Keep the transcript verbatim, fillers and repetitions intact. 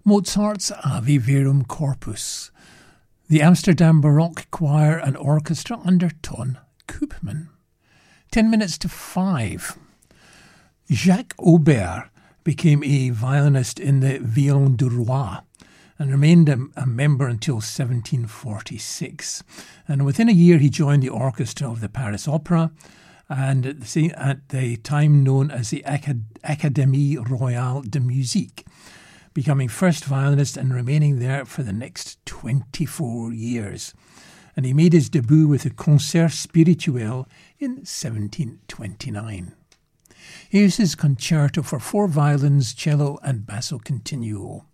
Mozart's Ave Verum Corpus, the Amsterdam Baroque Choir and Orchestra under Ton Koopman. Ten minutes to five. Jacques Aubert became a violinist in the Violon du Roi and remained a, a member until seventeen forty-six. And within a year he joined the orchestra of the Paris Opera, and at the, at the time known as the Acad- Académie Royale de Musique, becoming first violinist and remaining there for the next twenty-four years. And he made his debut with the Concert Spirituel in seventeen twenty-nine. Here's his concerto for four violins, cello and basso continuo.